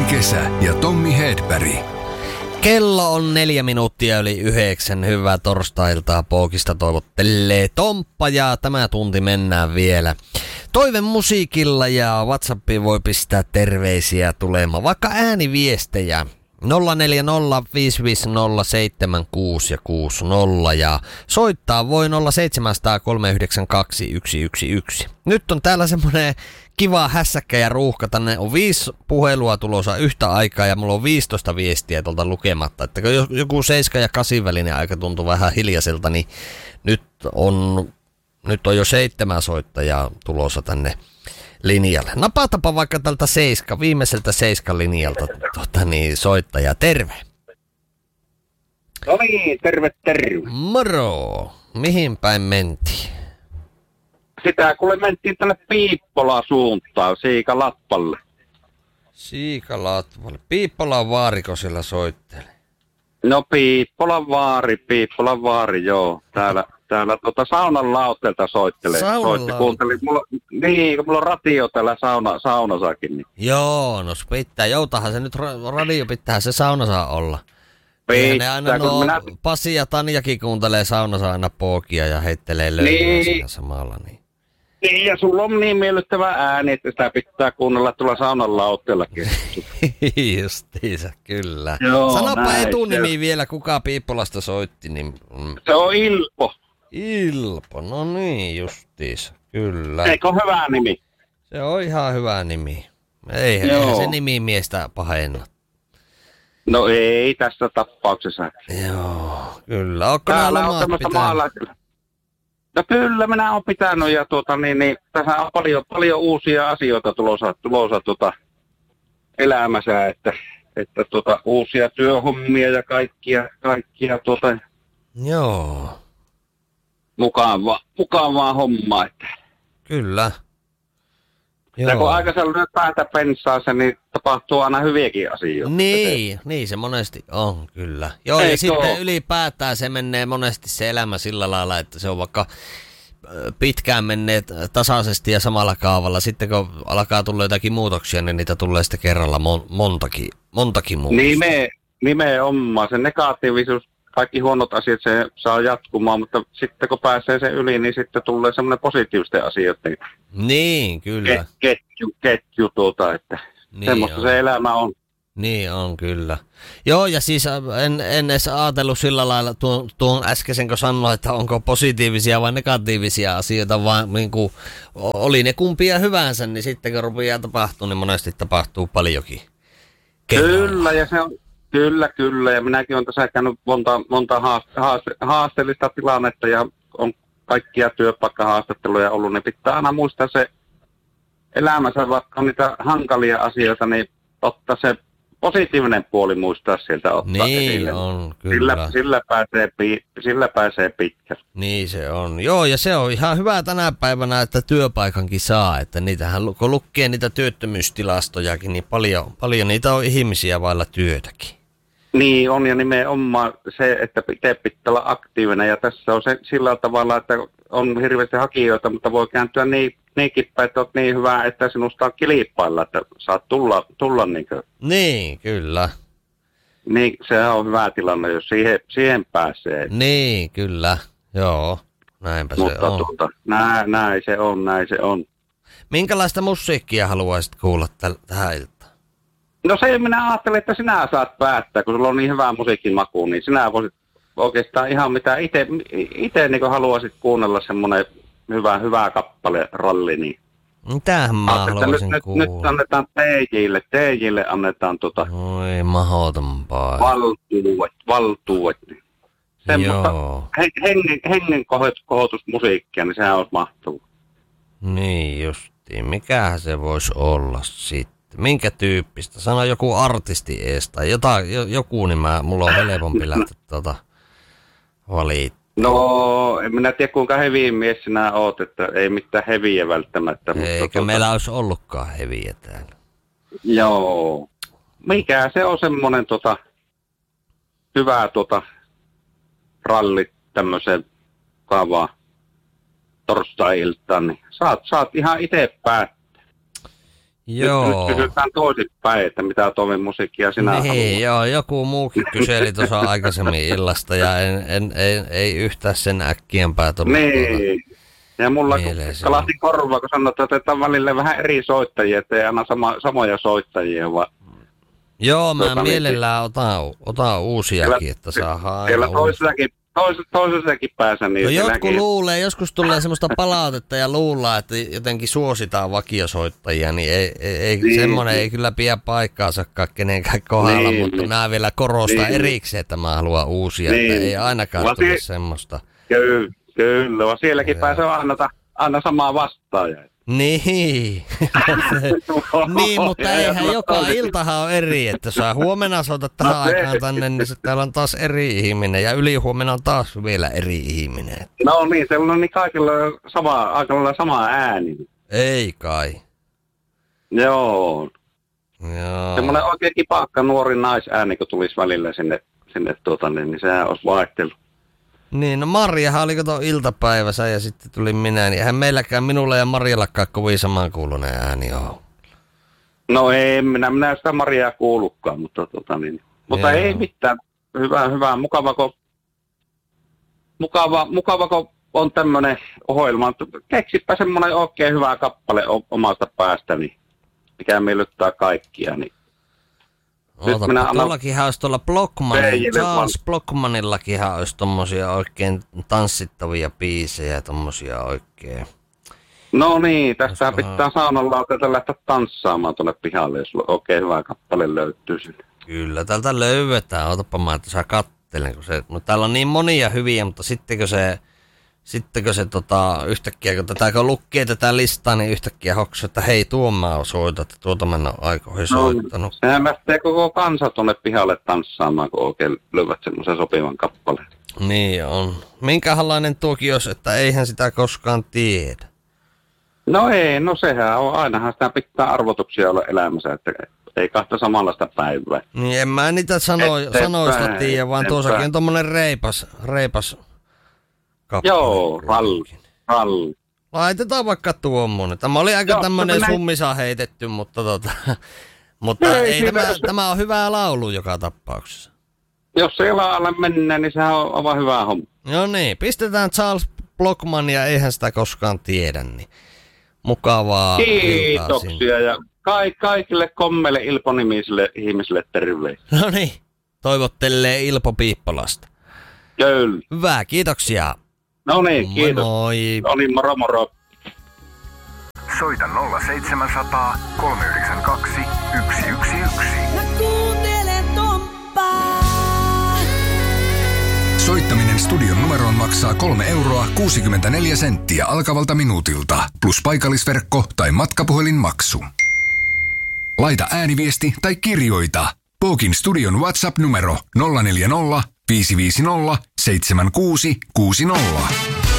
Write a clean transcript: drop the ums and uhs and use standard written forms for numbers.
Martin Kesä ja Tommi Hedberg. Kello on 4 minuuttia yli 9. Hyvää torstailtaa Pookista toivottelee Tomppa ja tämä tunti mennään vielä toive musiikilla ja WhatsAppiin voi pistää terveisiä tulemaan, vaikka ääniviestejä. 040 550 76 ja 60 ja soittaa voi 0700 392 111. Nyt on täällä semmonen kiva hässäkkä ja ruuhka. Tänne on 5 puhelua tulossa yhtä aikaa ja mulla on 15 viestiä tuolta lukematta. Että kun joku 7 ja 8 välinen aika tuntuu vähän hiljaiselta, niin nyt on jo 7 soittajaa tulossa tänne linjalle. Napatapa vaikka tältä viimeiseltä 7 linjalta soittaja. Terve. No niin, terve. Moro. Mihin päin mentiin? Sitä kuule mentiin tänne Piippolaan suuntaan, Siikalatvalle. Siikalatvalle. Piippolan vaariko siellä soittelee? No Piippolan vaari, joo. Täällä saunan lauteelta soittelee. Kuuntelin, mulla on radio täällä saunassakin. Niin. Joo, no pitää. Joutahan se nyt radio pitää se saunassa olla. Pitää, ne aina Pasi ja Tanjakin kuuntelee saunassa aina Pookia ja heittelee löytyä siinä samalla. Niin, ja sulla on niin miellyttävä ääni, että sitä pitää kuunnella tuolla saunan lauteellakin. Justiinsa, kyllä. Joo, sanopa etunimi vielä, kuka Piippolasta soitti. Niin... Se on Ilpo. Ilpo, no niin justiinsa, kyllä. Eikö hyvä nimi? Se on ihan hyvä nimi. Eihän se nimi miestä pahenna. No ei tässä tapauksessa. Joo, kyllä. Ootko nää lomat pitänyt? No kyllä, minä olen pitänyt ja tässä on paljon uusia asioita tulossa elämässä, että uusia työhommia ja kaikkia Joo. Mukavaa hommaa, että. Kyllä. Joo. Ja kun aikaisemmin päätä pensaassa, niin tapahtuu aina hyviäkin asioita. Niin se monesti on, kyllä. Joo, ja sitten ylipäätään se menee monesti se elämä sillä lailla, että se on vaikka pitkään menneet tasaisesti ja samalla kaavalla. Sitten kun alkaa tulla jotakin muutoksia, niin niitä tulee sitten kerralla montakin muutosta. Nimenomaan. Se negatiivisuus, kaikki huonot asiat se saa jatkumaan, mutta sitten kun pääsee sen yli, niin sitten tulee semmoinen positiivisten asioiden niin, kyllä. Ketju että niin semmoista on. Se elämä on. Niin on, kyllä. Joo, ja siis en edes ajatellut sillä lailla tuon äskeisen, kun sanoin, että onko positiivisia vai negatiivisia asioita, vaan niin kuin, oli ne kumpia hyvänsä, niin sitten kun rupeaa tapahtuu, niin monesti tapahtuu paljonkin. Kyllä, ja se on, kyllä, ja minäkin olen tässä käynyt monta haasteellista tilannetta, ja on kaikkia työpaikkahaastatteluja ollut, niin pitää aina muistaa se elämässä, vaikka on niitä hankalia asioita, niin ottaa se positiivinen puoli muistaa sieltä ottaa niin esille. On, kyllä. Sillä pääsee pitkälle. Niin se on. Joo, ja se on ihan hyvä tänä päivänä, että työpaikankin saa. Että niitähän, kun lukee niitä työttömyystilastojakin, niin paljon niitä on ihmisiä vailla työtäkin. Niin on, ja nimenomaan se, että itse pitää olla aktiivinen. Ja tässä on se sillä tavalla, että on hirveästi hakijoita, mutta voi kääntyä niinkin päin, että olet niin hyvä, että sinusta on kilpailla, että saat tulla niinkö. Niin, kyllä. Niin, se on hyvä tilanne, jos siihen pääsee. Niin, kyllä. Joo, näinpä mutta se on. Näin se on. Minkälaista musiikkia haluaisit kuulla tähän iltaan? No se minä ajattelin, että sinä saat päättää, kun sulla on niin hyvä musiikin maku, niin sinä voisit oikeastaan ihan mitä itse niin haluaisit kuunnella semmoinen hyvä kappale, ralli, niin. Mitähän mä haluaisin kuulla? Nyt annetaan teijille annetaan Oi, mahdotonpaa. Valtuuet. Semmoista hengen kohotusmusiikkia, niin sehän olisi mahtavaa. Niin justiin. Mikähän se voisi olla sitten? Minkä tyyppistä? Sano joku artisti ees tai joku, niin mulla on helpompi lähteä valittaa. No, en minä tiedä kuinka heviin mies sinä oot, että ei mitään heviä välttämättä. Eikä meillä olisi ollutkaan heviä täällä. Joo. Mikä se on semmonen hyvä ralli tämmöisen torstai-iltaan, niin saat ihan itse päättää. Joo. Nyt kysytään toisinpäin, että mitä toivemusiikkia sinä haluat. Joo, joku muukin kyseli tuossa aikaisemmin illasta ja ei yhtään sen äkkiämpää tullut. Niin. Ja mulla kalahti korvaa, kun sanotaan, että otetaan välillä vähän eri soittajia, että ei aina samoja soittajia, vaan... Joo, mä mielellään otan uusiakin, että saadaan... Siellä toisessakin päässä niin... No jotkut luulee, joskus tulee semmoista palautetta ja luullaan, että jotenkin suositaan vakiosoittajia, niin ei semmoinen ei kyllä pidä paikkaansakaan kenenkään kohdalla, mutta mä vielä korostan erikseen, että mä haluan uusia, että ei ainakaan tule semmoista. Kyllä, vaan sielläkin pääsee aina samaa vastaaja. Niin. Niin, mutta eihän joka iltahan on eri, että saa huomenna soitat tähän aikaan tänne, niin se täällä on taas eri ihminen ja ylihuomenna on taas vielä eri ihminen. No niin, siellä on niin kaikilla sama ääni. Ei kai. Joo. Semmoinen oikein kipakka nuori naisääni, kun tulisi välillä sinne niin sehän olisi vaihtelu. Niin, no Marjahan oliko tuon iltapäivässä ja sitten tuli minä, niin eihän meilläkään minulla ja Marjallakaan kovin samankuulunen ääni ole. No ei, minä sitä Marjaa kuullutkaan, mutta mutta ei mitään. Hyvä, mukavako on tämmönen ohjelma. Keksipä semmoinen oikein hyvä kappale omasta päästäni, mikä miellyttää kaikkia, niin. Tuollakinhan olisi tuolla Charles Blockmanillakinhan olisi tommosia oikein tanssittavia biisejä, tommosia oikein. No niin, tässä pitää saunanlauteelta lähteä tanssaamaan tuonne pihalle, jos oikein hyvä kappale löytyy sinne. Kyllä, täältä löydetään. Otapa mä, että saa kattelen. No, täällä on niin monia hyviä, mutta sittenkö se yhtäkkiä, kun lukkee tätä listaa, niin yhtäkkiä hoksaa, että hei, tuon mä soitan, että tuota mä en ole aikoihin soittanut. Sehän lähtee koko kansa tuonne pihalle tanssaamaan, kun oikein löydät semmoisen sopivan kappaleen. Niin on. Minkälainen tuokin olisi, että eihän sitä koskaan tiedä? No ei, sehän on. Ainahan sitä pitää arvotuksia olla elämässä, että ei kahta samanlaista päivää. Niin en mä niitä sanoista tiedä, vaan tuossakin on tommonen reipas kappale. Joo, ralli. Laitetaan vaikka tuommoinen. Tämä oli aika tämmönen summisa heitetty, mutta tämä on hyvä laulu joka tapauksessa. Jos se lailla mennään, niin sehän on aivan hyvä homma. No niin, pistetään Charles Blockman ja eihän sitä koskaan tiedä, niin mukavaa. Kiitoksia ja kaikille kommeille Ilpo-nimisille ihmisille terveisiä. No niin, toivottelee Ilpo Piippalasta. Kyllä. Hyvä, kiitoksia. No niin, kiitos. Moi. No niin, moro. Soita 0700 392 111. Mä kuuntelen Tomppaa. Soittaminen studion numeroon maksaa 3,64 € alkavalta minuutilta. Plus paikallisverkko tai matkapuhelinmaksu. Laita ääniviesti tai kirjoita. Pookin studion WhatsApp-numero 040 550 7660.